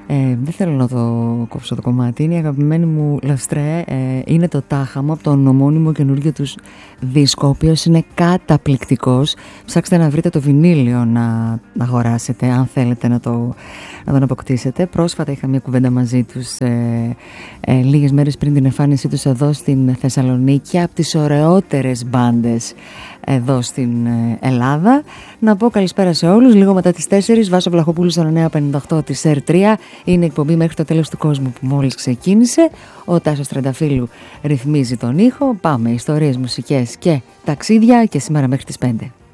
Δεν θέλω να το κόψω το κομμάτι. Είναι η αγαπημένη μου Λαστρέ. Είναι το Τάχαμο από τον ομώνυμο καινούργιο τους δίσκο, ο οποίος είναι καταπληκτικός. Ψάξτε να βρείτε το βινίλιο να αγοράσετε, αν θέλετε να τον αποκτήσετε. Πρόσφατα είχα μια κουβέντα μαζί τους λίγες μέρες πριν την εμφάνισή τους εδώ στην Θεσσαλονίκη, από τις ωραιότερες μπάντες εδώ στην Ελλάδα. Να πω καλησπέρα σε όλους. Λίγο μετά τις 4, Βάσο Βλαχοπούλου στο 958 της ΕΡ3. Είναι εκπομπή μέχρι το τέλος του κόσμου που μόλις ξεκίνησε. Ο Τάσος Τρενταφύλου ρυθμίζει τον ήχο. Πάμε, ιστορίες, μουσικές και ταξίδια, και σήμερα μέχρι τις 5.